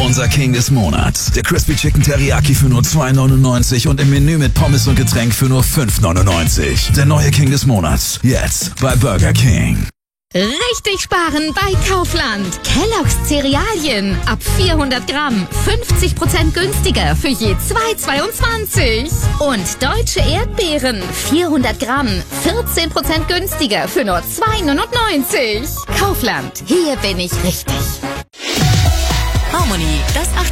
Unser King des Monats. Der Crispy Chicken Teriyaki für nur 2,99 und im Menü mit Pommes und Getränk für nur 5,99. Der neue King des Monats. Jetzt bei Burger King. Richtig sparen bei Kaufland. Kellogg's Cerealien ab 400 Gramm 50% günstiger für je 2,22. Und deutsche Erdbeeren 400 Gramm 14% günstiger für nur 2,99. Kaufland, hier bin ich richtig. Harmony, das